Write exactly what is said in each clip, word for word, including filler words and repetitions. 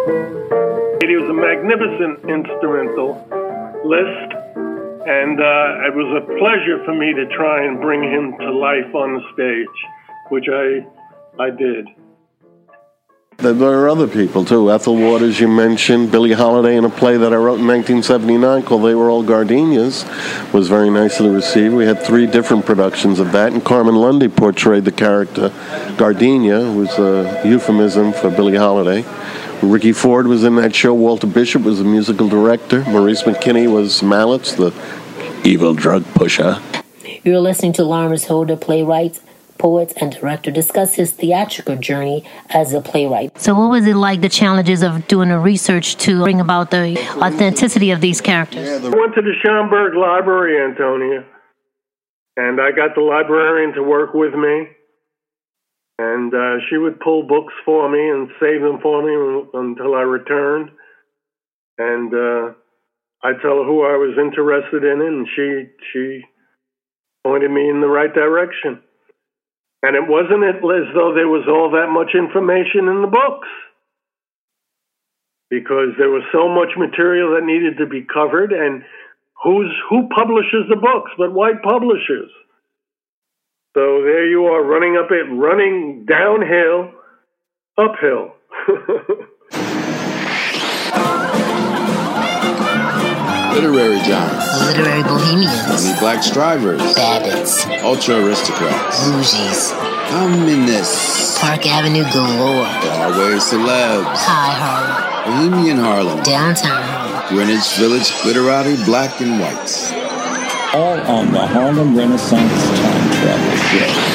It was a magnificent instrumental list, and uh, it was a pleasure for me to try and bring him to life on the stage, which I I did. There were other people, too. Ethel Waters, you mentioned. Billie Holiday in a play that I wrote in nineteen seventy-nine called They Were All Gardenias was very nicely received. We had three different productions of that, and Carmen Lundy portrayed the character Gardenia, who was a euphemism for Billie Holiday. Ricky Ford was in that show. Walter Bishop was the musical director. Maurice McKinney was Mallets, the evil drug pusher. You're listening to Lawrence Holder, playwright, poet, and director, discuss his theatrical journey as a playwright. So what was it like, the challenges of doing the research to bring about the authenticity of these characters? I went to the Schomburg Library, Antonia, and I got the librarian to work with me. And uh, she would pull books for me and save them for me until I returned. And uh, I'd tell her who I was interested in, and she she pointed me in the right direction. And it wasn't as though there was all that much information in the books, because there was so much material that needed to be covered. And who's who publishes the books but white publishers? So there you are, running up it, running downhill, uphill. Literary giants. Literary bohemians. Money black strivers. Babbitts. Ultra aristocrats. Bougies. Communists. Park Avenue galore. Broadway celebs. High Harlem. Bohemian Harlem. Downtown Harlem. Greenwich Village glitterati black and whites. All on the Harlem Renaissance Time Travel Show.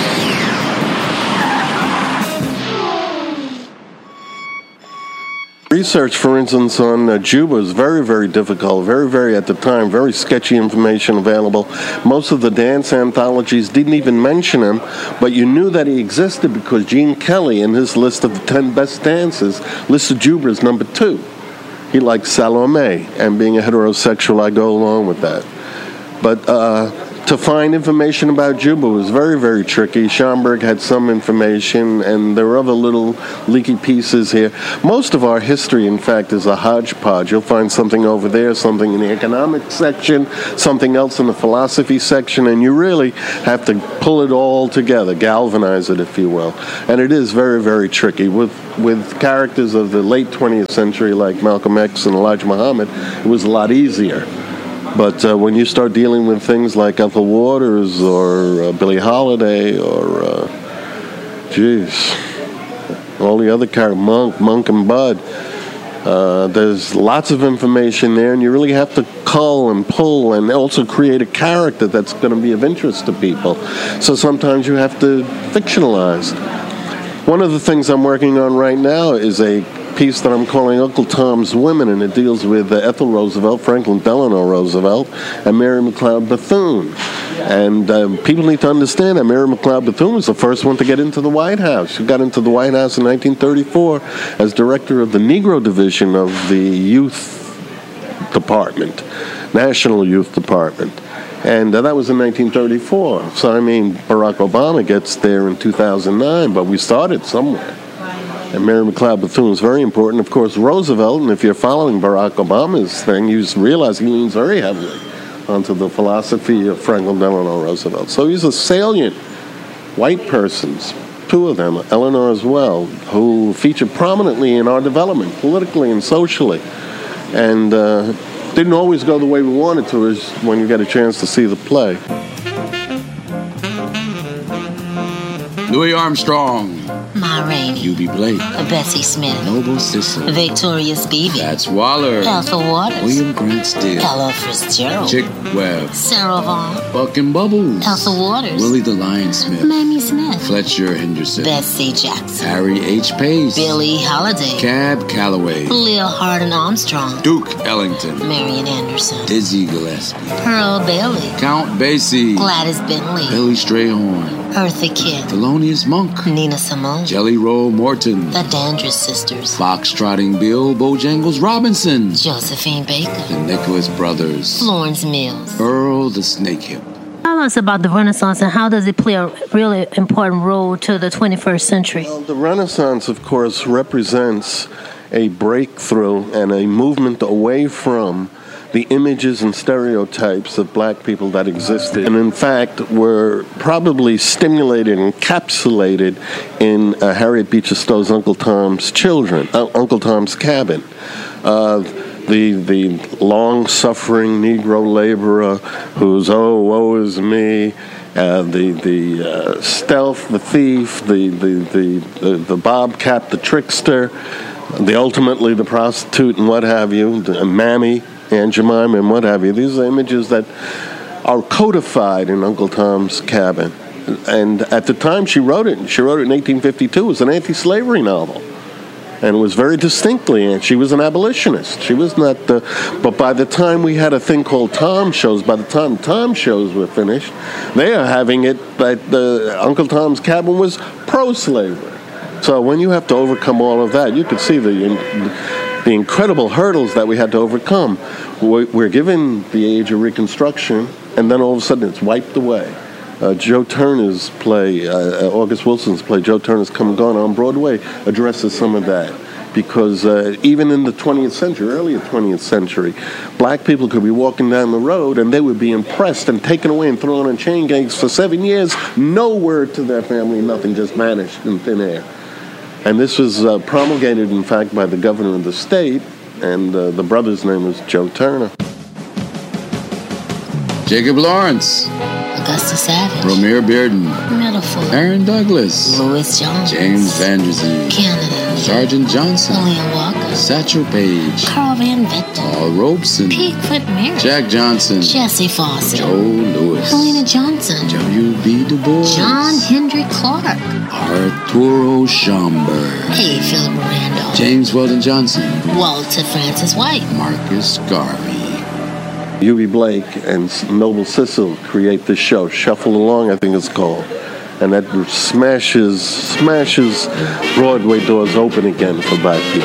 Research, for instance, on uh, Juba is very, very difficult, very, very, at the time, very sketchy information available. Most of the dance anthologies didn't even mention him, but you knew that he existed because Gene Kelly, in his list of the ten best dances, listed Juba as number two. He liked Salome, and being a heterosexual, I go along with that. But uh, to find information about Juba was very, very tricky. Schomburg had some information, and there were other little leaky pieces here. Most of our history, in fact, is a hodgepodge. You'll find something over there, something in the economic section, something else in the philosophy section, and you really have to pull it all together, galvanize it, if you will. And it is very, very tricky. With, with characters of the late twentieth century, like Malcolm X and Elijah Muhammad, it was a lot easier. But uh, when you start dealing with things like Ethel Waters or uh, Billie Holiday or, uh, geez, all the other characters, Monk, Monk and Bud, uh, there's lots of information there, and you really have to cull and pull and also create a character that's going to be of interest to people. So sometimes you have to fictionalize. One of the things I'm working on right now is a piece that I'm calling Uncle Tom's Women, and it deals with uh, Ethel Roosevelt, Franklin Delano Roosevelt, and Mary McLeod Bethune. And uh, people need to understand that Mary McLeod Bethune was the first one to get into the White House. She got into the White House in nineteen thirty-four as director of the Negro Division of the Youth Department, National Youth Department. And uh, that was in nineteen thirty-four. So, I mean, Barack Obama gets there in two thousand nine, but we started somewhere. And Mary McLeod Bethune is very important. Of course, Roosevelt, and if you're following Barack Obama's thing, you realize he leans very heavily onto the philosophy of Franklin Delano Roosevelt. So he's a salient white persons, two of them, Eleanor as well, who feature prominently in our development, politically and socially. And uh, didn't always go the way we wanted to, is when you get a chance to see the play. Louis Armstrong. Ma Rainey. U B Blake. Bessie Smith. Noble Sissel. Victoria Spivey. Fats Waller. Ethel Waters. William Grant Still. Ella Fitzgerald. Chick Webb. Sarah Vaughan. Buck and Bubbles. Ethel Waters. Willie the Lion Smith. Mamie Smith. Fletcher Henderson. Betsy Jackson. Harry H. Pace. Billie Holiday. Cab Calloway. Leah Hardin Armstrong. Duke Ellington. Marian Anderson. Dizzy Gillespie. Pearl Bailey. Count Basie. Gladys Bentley. Billy Strayhorn. Eartha Kitt. Thelonious Monk. Nina Simone. Jelly Roll Morton. The Dandridge Sisters. Fox-trotting Bill Bojangles Robinson. Josephine Baker. The Nicholas Brothers. Florence Mills. Earl the Snakehill. Tell us about the Renaissance and how does it play a really important role to the twenty-first century? Well, the Renaissance, of course, represents a breakthrough and a movement away from the images and stereotypes of black people that existed, and in fact were probably stimulated and encapsulated in uh, Harriet Beecher Stowe's Uncle Tom's Children, uh, Uncle Tom's Cabin. Uh, the the long-suffering Negro laborer who's, oh, woe is me, uh, the the uh, stealth, the thief, the the, the the the bobcat, the trickster, the ultimately the prostitute and what have you, the Mammy, Aunt Jemima and what have you. These are images that are codified in Uncle Tom's Cabin. And at the time she wrote it, she wrote it in eighteen fifty-two, it was an anti-slavery novel. And it was very distinctly, and she was an abolitionist. She was not the, but by the time we had a thing called Tom shows, by the time Tom shows were finished, they are having it that the Uncle Tom's Cabin was pro-slavery. So when you have to overcome all of that, you could see the the incredible hurdles that we had to overcome. We're given the age of Reconstruction, and then all of a sudden it's wiped away. Uh, Joe Turner's play, uh, August Wilson's play, Joe Turner's Come and Gone on Broadway, addresses some of that. Because uh, even in the twentieth century, earlier twentieth century, black people could be walking down the road and they would be impressed and taken away and thrown in chain gangs for seven years. No word to their family, nothing, just vanished in thin air. And this was uh, promulgated, in fact, by the governor of the state, and uh, the brother's name was Joe Turner. Jacob Lawrence, Augusta Savage, Romare Bearden, Middlefield, Aaron Douglas, Louis Jones, James Vanderzee, Canada, Sergeant Johnson, William Walker, Satchel Paige, Carl Van Vechten, Paul Robeson, Pickford Merritt, Jack Johnson, Jesse Fawcett, Joe Lewis, Helena Johnson, W B Du Bois, John Henry Clark, Arturo Schomburg, A. Philip Randolph, James Weldon Johnson, Walter Francis White, Marcus Garvey. Eubie Blake and Noble Sissel create this show, Shuffle Along, I think it's called. And that smashes, smashes Broadway doors open again for black people.